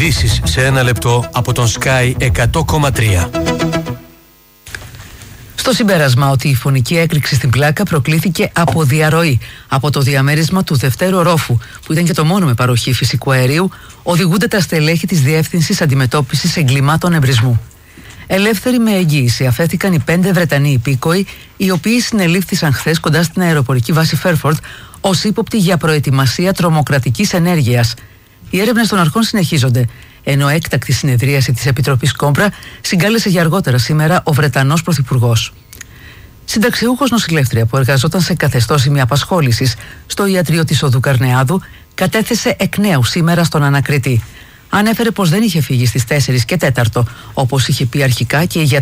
Ειδήσεις σε ένα λεπτό από τον Sky 100,3. Στο συμπέρασμα ότι η φωνική έκρηξη στην πλάκα προκλήθηκε από διαρροή από το διαμέρισμα του δευτέρου ορόφου, που ήταν και το μόνο με παροχή φυσικού αερίου, οδηγούνται τα στελέχη της Διεύθυνσης Αντιμετώπισης Εγκλημάτων Εμπρισμού. Ελεύθεροι με εγγύηση αφέθηκαν οι 5 Βρετανοί υπήκοοι, οι οποίοι συνελήφθησαν χθες κοντά στην αεροπορική βάση Φέρφορντ ως ύποπτοι για προετοιμασία τρομοκρατικής ενέργειας. Οι έρευνες των αρχών συνεχίζονται, ενώ έκτακτη συνεδρίαση της Επιτροπής Κόμπρα συγκάλεσε για αργότερα σήμερα ο Βρετανός Πρωθυπουργός. Συνταξιούχος νοσηλεύτρια που εργαζόταν σε καθεστώσιμη απασχόλησης στο ιατρείο της Οδού Καρνεάδου κατέθεσε εκ νέου σήμερα στον ανακριτή. Ανέφερε πως δεν είχε φύγει στις 4 και 4, όπως είχε πει αρχικά, και η